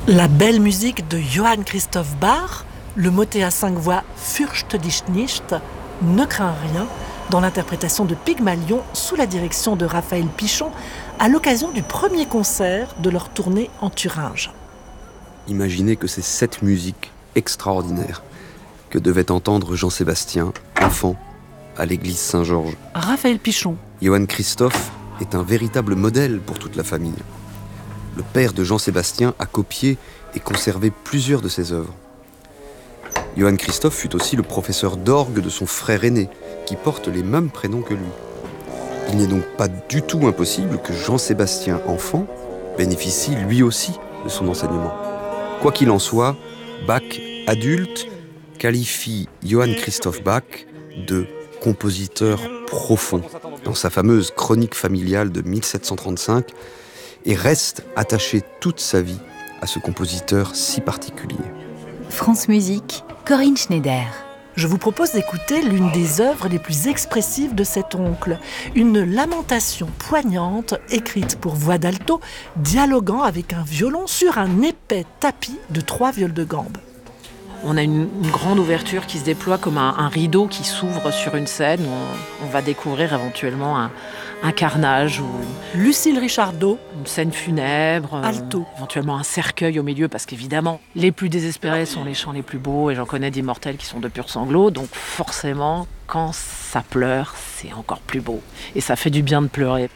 La belle musique de Johann Christoph Bach, le motet à 5 voix Fürchte dich nicht, ne crains rien, dans l'interprétation de Pygmalion sous la direction de Raphaël Pichon à l'occasion du premier concert de leur tournée en Thuringe. Imaginez que c'est cette musique extraordinaire que devait entendre Jean-Sébastien, enfant, à l'église Saint-Georges. Raphaël Pichon. Johann Christoph est un véritable modèle pour toute la famille. Le père de Jean-Sébastien a copié et conservé plusieurs de ses œuvres. Johann Christoph fut aussi le professeur d'orgue de son frère aîné, qui porte les mêmes prénoms que lui. Il n'est donc pas du tout impossible que Jean-Sébastien, enfant, bénéficie lui aussi de son enseignement. Quoi qu'il en soit, Bach, adulte, qualifie Johann Christoph Bach de compositeur profond dans sa fameuse chronique familiale de 1735 et reste attaché toute sa vie à ce compositeur si particulier. France Musique, Corinne Schneider. Je vous propose d'écouter l'une des œuvres les plus expressives de cet oncle, une lamentation poignante écrite pour voix d'alto, dialoguant avec un violon sur un épais tapis de 3 viols de gambe. On a une grande ouverture qui se déploie comme un rideau qui s'ouvre sur une scène où on va découvrir éventuellement un carnage ou Lucille Richardot, une scène funèbre, alto. Éventuellement un cercueil au milieu, parce qu'évidemment, les plus désespérés sont les chants les plus beaux, et j'en connais d'immortels qui sont de purs sanglots, donc forcément, quand ça pleure, c'est encore plus beau. Et ça fait du bien de pleurer.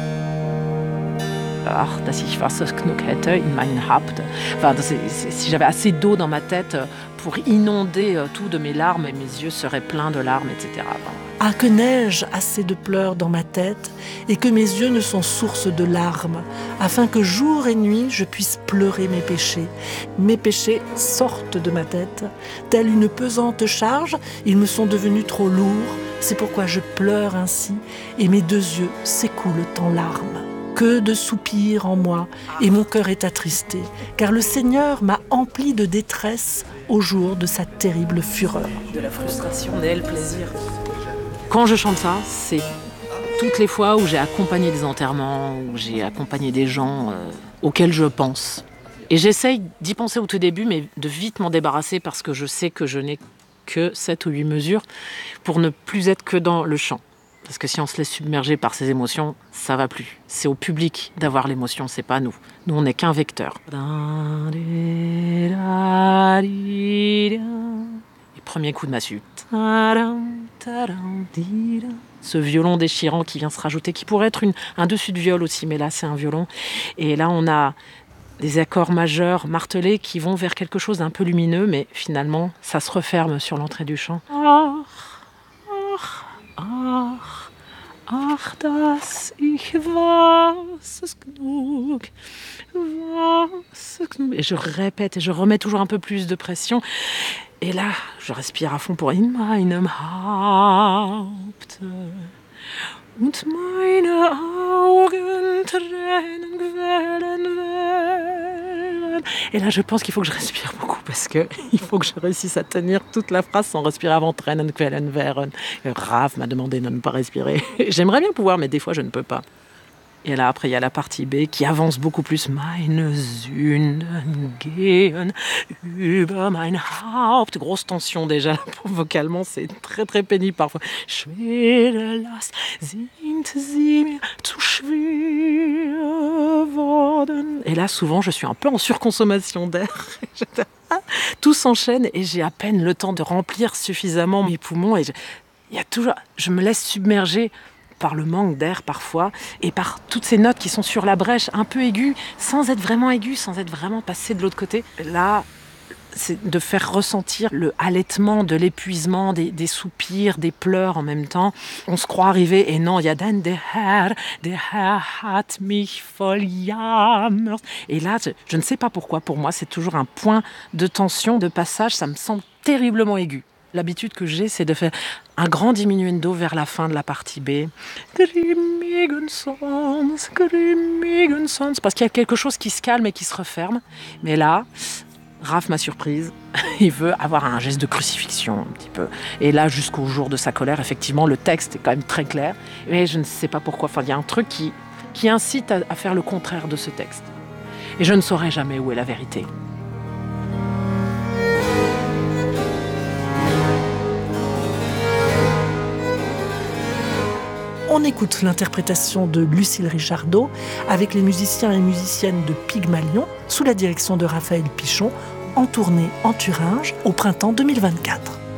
Ach, dass ich Wasser genug hätte in mein Haupt. Enfin, si j'avais assez d'eau dans ma tête pour inonder tout de mes larmes, et mes yeux seraient pleins de larmes, etc. Ah, que n'ai-je assez de pleurs dans ma tête, et que mes yeux ne sont source de larmes, afin que jour et nuit je puisse pleurer mes péchés. Mes péchés sortent de ma tête, telle une pesante charge, ils me sont devenus trop lourds, c'est pourquoi je pleure ainsi, et mes 2 yeux s'écoulent en larmes. Que de soupirs en moi, et mon cœur est attristé, car le Seigneur m'a empli de détresse au jour de sa terrible fureur. De la frustration naît le plaisir. Quand je chante ça, c'est toutes les fois où j'ai accompagné des enterrements, où j'ai accompagné des gens auxquels je pense. Et j'essaye d'y penser au tout début, mais de vite m'en débarrasser parce que je sais que je n'ai que 7 ou 8 mesures pour ne plus être que dans le chant. Parce que si on se laisse submerger par ses émotions, ça va plus. C'est au public d'avoir l'émotion, c'est pas nous. Nous, on n'est qu'un vecteur. Et premier coup de massue. Ce violon déchirant qui vient se rajouter, qui pourrait être un dessus de viol aussi, mais là, c'est un violon. Et là, on a des accords majeurs martelés qui vont vers quelque chose d'un peu lumineux, mais finalement, ça se referme sur l'entrée du chant. Ach, dass ich weiß es genug. Et je répète et je remets toujours un peu plus de pression. Et là, je respire à fond pour in meinem Haupt. Und meine Augen Tränen quellen werden. Et là, je pense qu'il faut que je respire beaucoup parce qu'il faut que je réussisse à tenir toute la phrase sans respirer avant Tränen quellen werden. Raph m'a demandé de ne pas respirer. J'aimerais bien pouvoir, mais des fois, je ne peux pas. Et là, après, il y a la partie B qui avance beaucoup plus. Meine Sünden gehen über mein Haupt. Grosse tension déjà, vocalement, c'est très très pénible parfois. Schwere Last sind sie mir zu schwer worden. Et là, souvent, je suis un peu en surconsommation d'air. Tout s'enchaîne et j'ai à peine le temps de remplir suffisamment mes poumons. Et je me laisse submerger par le manque d'air parfois, et par toutes ces notes qui sont sur la brèche, un peu aiguës, sans être vraiment aiguës, sans être vraiment passées de l'autre côté. Là, c'est de faire ressentir le halètement, de l'épuisement, des soupirs, des pleurs en même temps. On se croit arrivé, et non, il y a dann der Herr hat mich voll jammert. Et là, je ne sais pas pourquoi, pour moi, c'est toujours un point de tension, de passage, ça me semble terriblement aigu. L'habitude que j'ai, c'est de faire un grand diminuendo vers la fin de la partie B. Grimmigen Sons, parce qu'il y a quelque chose qui se calme et qui se referme. Mais là, Raph m'a surprise. Il veut avoir un geste de crucifixion, un petit peu. Et là, jusqu'au jour de sa colère, effectivement, le texte est quand même très clair. Mais je ne sais pas pourquoi. Enfin, il y a un truc qui incite à faire le contraire de ce texte. Et je ne saurai jamais où est la vérité. On écoute l'interprétation de Lucille Richardot avec les musiciens et musiciennes de Pygmalion sous la direction de Raphaël Pichon, en tournée en Thuringe au printemps 2024.